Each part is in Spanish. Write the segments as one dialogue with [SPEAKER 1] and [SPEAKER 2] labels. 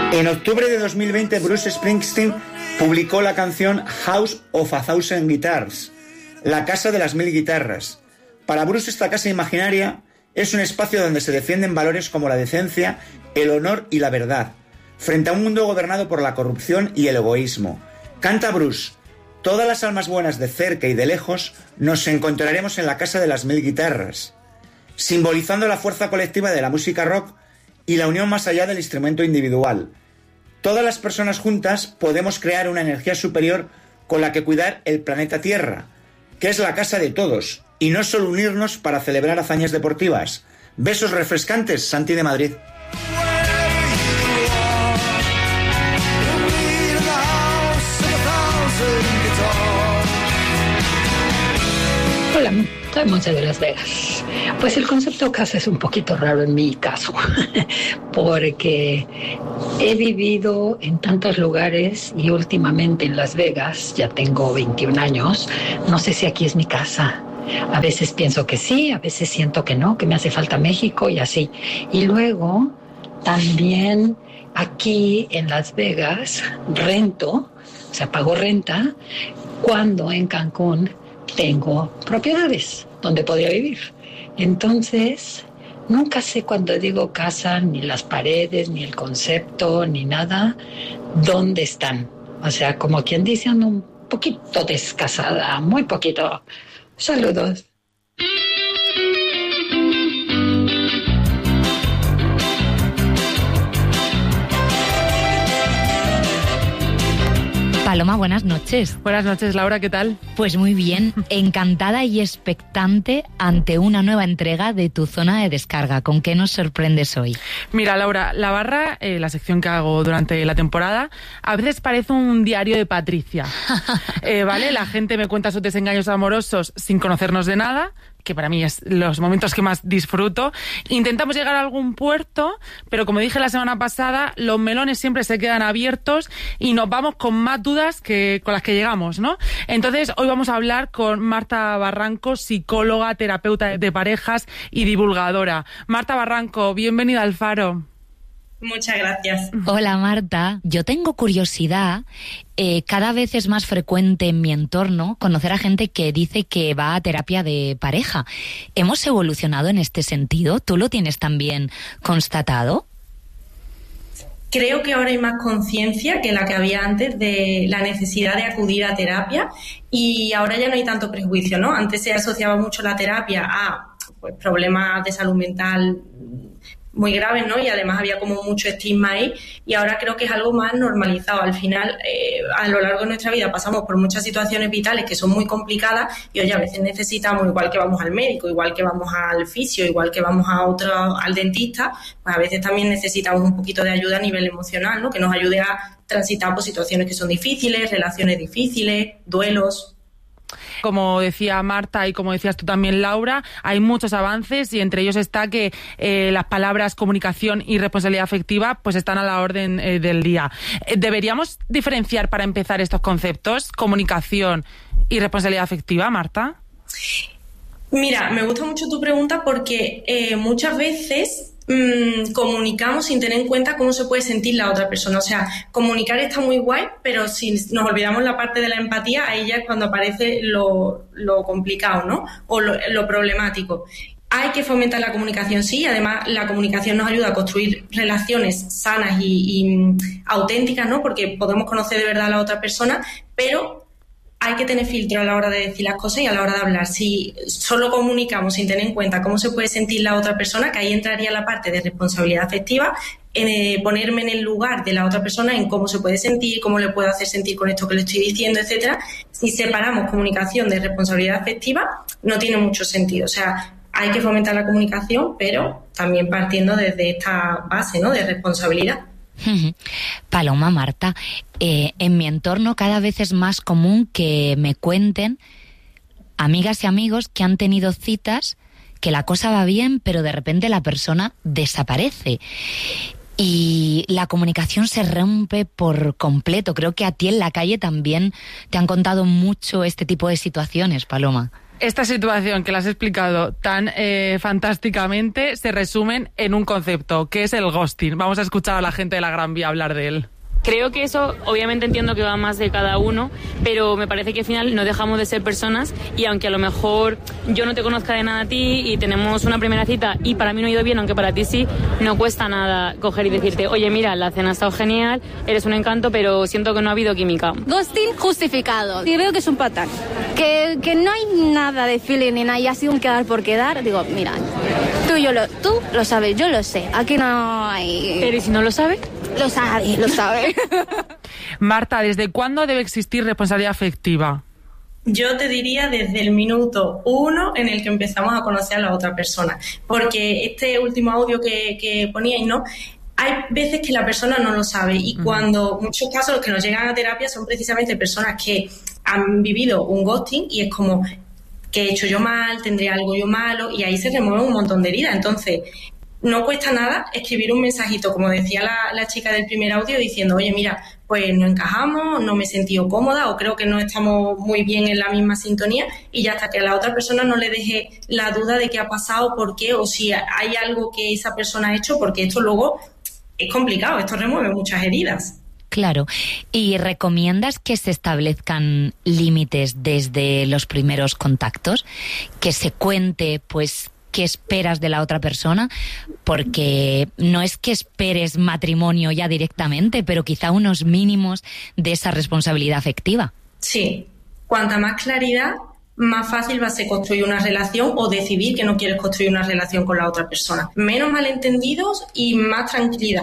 [SPEAKER 1] En octubre de 2020, Bruce Springsteen publicó la canción House of a Thousand Guitars, la casa de las 1000 guitarras. Para Bruce, esta casa imaginaria es un espacio donde se defienden valores como la decencia, el honor y la verdad, frente a un mundo gobernado por la corrupción y el egoísmo. Canta Bruce: todas las almas buenas de cerca y de lejos nos encontraremos en la casa de las 1000 guitarras, simbolizando la fuerza colectiva de la música rock y la unión más allá del instrumento individual. Todas las personas juntas podemos crear una energía superior con la que cuidar el planeta Tierra, que es la casa de todos, y no solo unirnos para celebrar hazañas deportivas. Besos refrescantes, Santi de Madrid.
[SPEAKER 2] Hola, soy Monse de Las Vegas. Pues el concepto casa es un poquito raro en mi caso, porque he vivido en tantos lugares y últimamente en Las Vegas, ya tengo 21 años, no sé si aquí es mi casa. A veces pienso que sí, a veces siento que no, que me hace falta México y así. Y luego también aquí en Las Vegas rento, o sea, pago renta, cuando en Cancún tengo propiedades donde podría vivir. Entonces, nunca sé cuando digo casa, ni las paredes, ni el concepto, ni nada, dónde están. O sea, como quien dice, ando un poquito descasada, muy poquito. Saludos.
[SPEAKER 3] Paloma, buenas noches.
[SPEAKER 4] Buenas noches, Laura, ¿qué tal?
[SPEAKER 3] Pues muy bien, encantada y expectante ante una nueva entrega de tu zona de descarga. ¿Con qué nos sorprendes hoy?
[SPEAKER 4] Mira, Laura, la barra, la sección que hago durante la temporada, a veces parece un diario de Patricia. ¿Vale? La gente me cuenta sus desengaños amorosos sin conocernos de nada, que para mí es los momentos que más disfruto. Intentamos llegar a algún puerto, pero como dije la semana pasada, los melones siempre se quedan abiertos y nos vamos con más dudas que con las que llegamos, ¿no? Entonces, hoy vamos a hablar con Marta Barranco, psicóloga, terapeuta de parejas y divulgadora. Marta Barranco, bienvenida al Faro.
[SPEAKER 5] Muchas gracias.
[SPEAKER 3] Hola, Marta. Yo tengo curiosidad. Cada vez es más frecuente en mi entorno conocer a gente que dice que va a terapia de pareja. ¿Hemos evolucionado en este sentido? ¿Tú lo tienes también constatado?
[SPEAKER 5] Creo que ahora hay más conciencia que la que había antes de la necesidad de acudir a terapia, y ahora ya no hay tanto prejuicio, ¿no? Antes se asociaba mucho la terapia a problemas de salud mental muy graves, ¿no? Y además había como mucho estigma ahí, y ahora creo que es algo más normalizado. Al final, a lo largo de nuestra vida pasamos por muchas situaciones vitales que son muy complicadas, y hoy a veces necesitamos, igual que vamos al médico, igual que vamos al fisio, igual que vamos al dentista, pues a veces también necesitamos un poquito de ayuda a nivel emocional, ¿no? Que nos ayude a transitar por situaciones que son difíciles, relaciones difíciles, duelos.
[SPEAKER 4] Como decía Marta y como decías tú también, Laura, hay muchos avances, y entre ellos está que las palabras comunicación y responsabilidad afectiva pues están a la orden del día. ¿Deberíamos diferenciar para empezar estos conceptos, comunicación y responsabilidad afectiva, Marta?
[SPEAKER 5] Mira, me gusta mucho tu pregunta porque muchas veces comunicamos sin tener en cuenta cómo se puede sentir la otra persona. O sea, comunicar está muy guay, pero si nos olvidamos la parte de la empatía, ahí ya es cuando aparece lo complicado, ¿no? O lo problemático. Hay que fomentar la comunicación, sí. Además, la comunicación nos ayuda a construir relaciones sanas y auténticas, ¿no? Porque podemos conocer de verdad a la otra persona, pero hay que tener filtro a la hora de decir las cosas y a la hora de hablar. Si solo comunicamos sin tener en cuenta cómo se puede sentir la otra persona, que ahí entraría la parte de responsabilidad afectiva, ponerme en el lugar de la otra persona, en cómo se puede sentir, cómo le puedo hacer sentir con esto que le estoy diciendo, etcétera. Si separamos comunicación de responsabilidad afectiva, no tiene mucho sentido. O sea, hay que fomentar la comunicación, pero también partiendo desde esta base, ¿no?, de responsabilidad.
[SPEAKER 3] Paloma, Marta, en mi entorno cada vez es más común que me cuenten amigas y amigos que han tenido citas, que la cosa va bien, pero de repente la persona desaparece y la comunicación se rompe por completo. Creo que a ti en la calle también te han contado mucho este tipo de situaciones, Paloma.
[SPEAKER 4] Esta situación que la has explicado tan fantásticamente se resumen en un concepto, que es el ghosting. Vamos a escuchar a la gente de la Gran Vía hablar de él.
[SPEAKER 6] Creo que eso, obviamente entiendo que va más de cada uno, pero me parece que al final no dejamos de ser personas y aunque a lo mejor yo no te conozca de nada a ti y tenemos una primera cita y para mí no ha ido bien, aunque para ti sí, no cuesta nada coger y decirte, oye, mira, la cena ha estado genial, eres un encanto, pero siento que no ha habido química.
[SPEAKER 7] Ghosting justificado. Y veo que es un patán. Que no hay nada de feeling ni nada y ha sido un quedar por quedar. Digo, mira, tú lo sabes, yo lo sé. Aquí no hay...
[SPEAKER 6] Pero ¿y si no lo sabe?
[SPEAKER 7] Lo sabe.
[SPEAKER 4] Marta, ¿desde cuándo debe existir responsabilidad afectiva?
[SPEAKER 5] Yo te diría desde el minuto 1 en el que empezamos a conocer a la otra persona. Porque este último audio que poníais, ¿no? Hay veces que la persona no lo sabe y cuando muchos casos los que nos llegan a terapia son precisamente personas que han vivido un ghosting y es como, ¿qué he hecho yo mal? ¿Tendré algo yo malo? Y ahí se remueven un montón de heridas. Entonces, no cuesta nada escribir un mensajito, como decía la chica del primer audio, diciendo, oye, mira, pues no encajamos, no me he sentido cómoda o creo que no estamos muy bien en la misma sintonía y ya hasta que a la otra persona no le deje la duda de qué ha pasado, por qué o si hay algo que esa persona ha hecho, porque esto luego es complicado, esto remueve muchas heridas.
[SPEAKER 3] Claro. ¿Y recomiendas que se establezcan límites desde los primeros contactos? Que se cuente, pues, qué esperas de la otra persona, porque no es que esperes matrimonio ya directamente, pero quizá unos mínimos de esa responsabilidad afectiva.
[SPEAKER 5] Sí, cuanta más claridad, más fácil va a ser construir una relación o decidir que no quieres construir una relación con la otra persona. Menos malentendidos y más tranquilidad.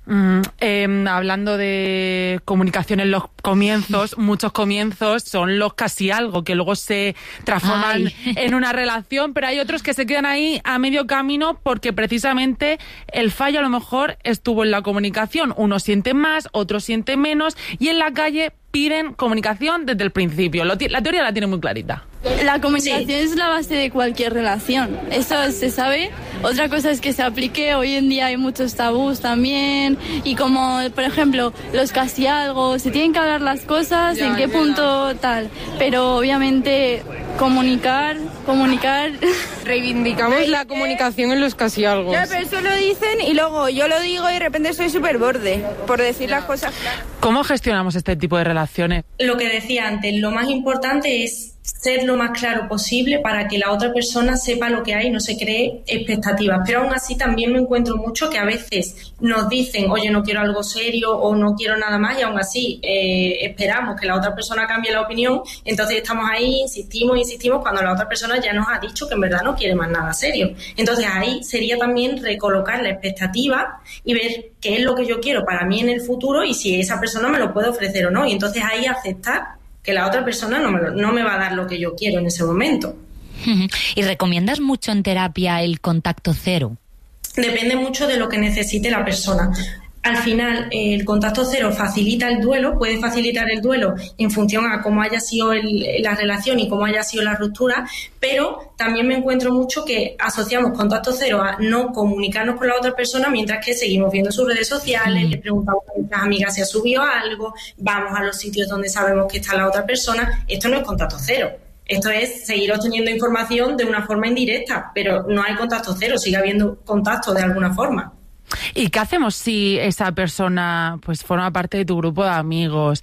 [SPEAKER 4] Hablando de comunicación en los comienzos, muchos comienzos son los casi algo, que luego se transforman en una relación, pero hay otros que se quedan ahí a medio camino porque precisamente el fallo a lo mejor estuvo en la comunicación. Unos sienten más, otros sienten menos y en la calle piden comunicación desde el principio. La teoría la tiene muy clarita.
[SPEAKER 8] La comunicación es la base de cualquier relación, eso se sabe. Otra cosa es que se aplique, hoy en día hay muchos tabús también y como, por ejemplo, los casi algo, se tienen que hablar las cosas, en qué punto tal, pero obviamente comunicar...
[SPEAKER 9] Reivindicamos la comunicación en los casi algo.
[SPEAKER 10] Ya, pero eso lo dicen y luego yo lo digo y de repente soy súper borde por decir las cosas.
[SPEAKER 4] ¿Cómo gestionamos este tipo de relaciones?
[SPEAKER 5] Lo que decía antes, lo más importante es ser lo más claro posible para que la otra persona sepa lo que hay y no se cree expectativas. Pero aún así también me encuentro mucho que a veces nos dicen, oye, no quiero algo serio o no quiero nada más y aún así esperamos que la otra persona cambie la opinión. Entonces estamos ahí, insistimos cuando la otra persona ya nos ha dicho que en verdad no quiere más nada serio. Entonces ahí sería también recolocar la expectativa y ver qué es lo que yo quiero para mí en el futuro y si esa persona me lo puede ofrecer o no. Y entonces ahí aceptar que la otra persona no me va a dar lo que yo quiero en ese momento.
[SPEAKER 3] ¿Y recomiendas mucho en terapia el contacto cero?
[SPEAKER 5] Depende mucho de lo que necesite la persona. Al final, el contacto cero facilita el duelo, puede facilitar el duelo en función a cómo haya sido la relación y cómo haya sido la ruptura, pero también me encuentro mucho que asociamos contacto cero a no comunicarnos con la otra persona mientras que seguimos viendo sus redes sociales, le preguntamos a nuestras amigas si ha subido algo, vamos a los sitios donde sabemos que está la otra persona. Esto no es contacto cero. Esto es seguir obteniendo información de una forma indirecta, pero no hay contacto cero, sigue habiendo contacto de alguna forma.
[SPEAKER 4] ¿Y qué hacemos si esa persona pues forma parte de tu grupo de amigos,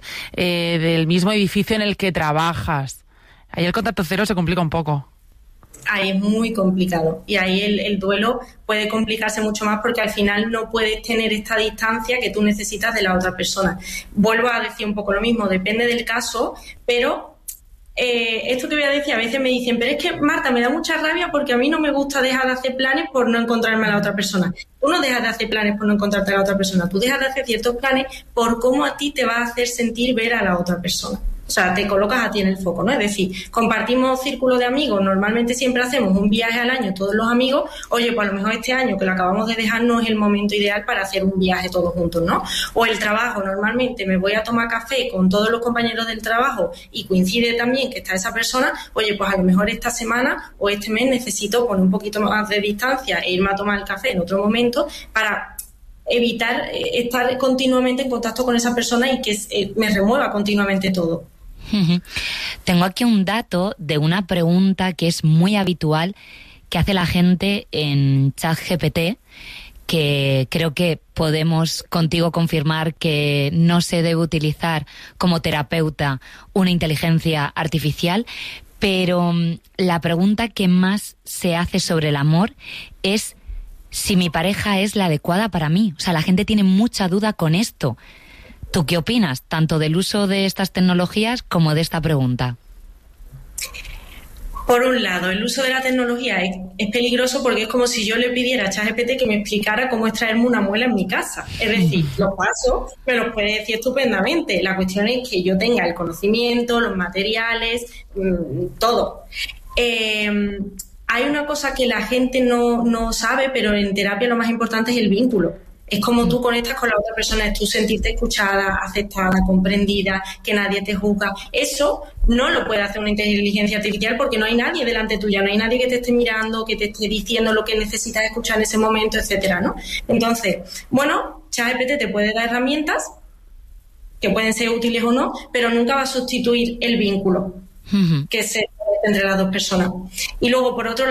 [SPEAKER 4] del mismo edificio en el que trabajas? Ahí el contacto cero se complica un poco.
[SPEAKER 5] Ahí es muy complicado y ahí el duelo puede complicarse mucho más porque al final no puedes tener esta distancia que tú necesitas de la otra persona. Vuelvo a decir un poco lo mismo, depende del caso, pero... esto que voy a decir, a veces me dicen, pero es que Marta, me da mucha rabia porque a mí no me gusta dejar de hacer planes por no encontrarme a la otra persona. Tú no dejas de hacer planes por no encontrarte a la otra persona, tú dejas de hacer ciertos planes por cómo a ti te va a hacer sentir ver a la otra persona. O sea, te colocas a ti en el foco, ¿no? Es decir, compartimos círculo de amigos, normalmente siempre hacemos un viaje al año todos los amigos, oye, pues a lo mejor este año que lo acabamos de dejar no es el momento ideal para hacer un viaje todos juntos, ¿no? O el trabajo, normalmente me voy a tomar café con todos los compañeros del trabajo y coincide también que está esa persona, oye, pues a lo mejor esta semana o este mes necesito poner un poquito más de distancia e irme a tomar el café en otro momento para evitar estar continuamente en contacto con esa persona y que me remueva continuamente todo.
[SPEAKER 3] Tengo aquí un dato de una pregunta que es muy habitual que hace la gente en ChatGPT, que creo que podemos contigo confirmar que no se debe utilizar como terapeuta una inteligencia artificial, pero la pregunta que más se hace sobre el amor es si mi pareja es la adecuada para mí. O sea, la gente tiene mucha duda con esto. ¿Tú qué opinas, tanto del uso de estas tecnologías como de esta pregunta?
[SPEAKER 5] Por un lado, el uso de la tecnología es peligroso porque es como si yo le pidiera a ChatGPT que me explicara cómo extraerme una muela en mi casa. Es decir, los pasos me los puede decir estupendamente. La cuestión es que yo tenga el conocimiento, los materiales, todo. Hay una cosa que la gente no sabe, pero en terapia lo más importante es el vínculo. Es como tú conectas con la otra persona, es tú sentirte escuchada, aceptada, comprendida, que nadie te juzga. Eso no lo puede hacer una inteligencia artificial porque no hay nadie delante tuya, no hay nadie que te esté mirando, que te esté diciendo lo que necesitas escuchar en ese momento, etcétera, ¿no? Entonces, bueno, ChatGPT te puede dar herramientas que pueden ser útiles o no, pero nunca va a sustituir el vínculo que se entre las dos personas. Y luego, por otro